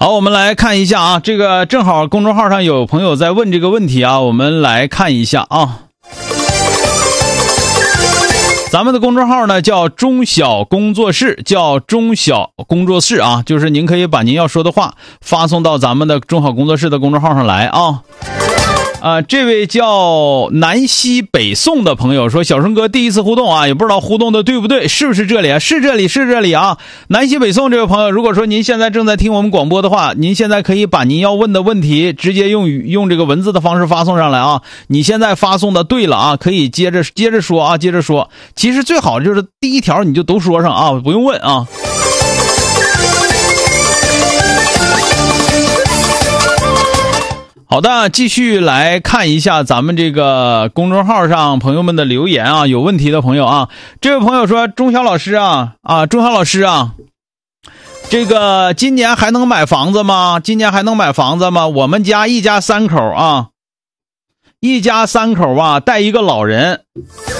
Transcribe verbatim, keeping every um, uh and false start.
好，我们来看一下啊，这个正好公众号上有朋友在问这个问题啊，我们来看一下啊。咱们的公众号呢叫中小工作室，叫中小工作室啊，就是您可以把您要说的话发送到咱们的中小工作室的公众号上来啊。啊，这位叫南西北宋的朋友说，小生哥第一次互动啊，也不知道互动的对不对，是不是这里啊？是这里，是这里啊。南西北宋这位朋友，如果说您现在正在听我们广播的话，您现在可以把您要问的问题直接用语用这个文字的方式发送上来啊。你现在发送的对了啊，可以接着接着说啊，接着说。其实最好就是第一条你就都说上啊，不用问啊。好的，继续来看一下咱们这个公众号上朋友们的留言啊，有问题的朋友啊，这位朋友说，钟晓老师啊啊，钟晓老师啊，这个今年还能买房子吗？今年还能买房子吗？我们家一家三口啊，一家三口啊，带一个老人，